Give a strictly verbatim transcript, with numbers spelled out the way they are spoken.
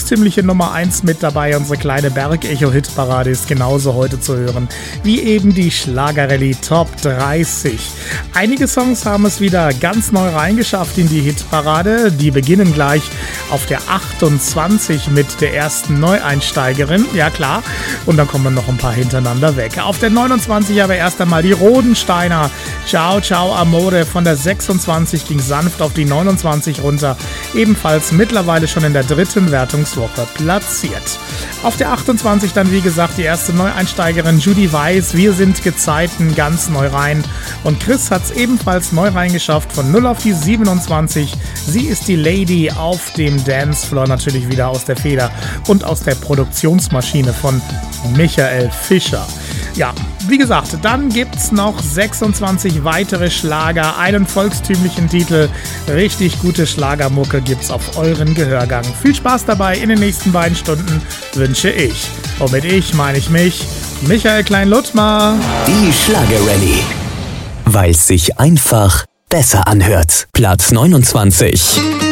volkstümliche Nummer eins mit dabei. Unsere kleine Berg-Echo-Hitparade ist genauso heute zu hören wie eben die Schlagerrallye Top dreißig. Einige Songs haben es wieder ganz neu reingeschafft in die Hitparade. Die beginnen gleich auf der achtundzwanzig mit der ersten Neueinsteigerin. Ja klar. Und dann kommen noch ein paar hintereinander weg. Auf der neunundzwanzig aber erst einmal die Rodensteiner. Ciao, ciao, Amore. Von der sechsundzwanzig ging sanft auf die neunundzwanzig runter. Ebenfalls mittlerweile schon in der dritten Wertungswoche platziert. Auf der achtundzwanzig dann wie gesagt die erste Neueinsteigerin Judy Weiss. Wir sind Gezeiten ganz neu rein. Und Chris hat es ebenfalls neu reingeschafft von null auf die siebenundzwanzig. Sie ist die Lady auf dem Dancefloor, natürlich wieder aus der Feder und aus der Produktionsmaschine von Michael Fischer. Ja, wie gesagt, dann gibt's noch sechsundzwanzig weitere Schlager, einen volkstümlichen Titel. Richtig gute Schlagermucke gibt's auf euren Gehörgang. Viel Spaß dabei in den nächsten beiden Stunden wünsche ich. Und mit ich meine ich mich, Michael Klein-Luttmar. Die Schlagerrallye. Weil es sich einfach besser anhört. Platz neunundzwanzig.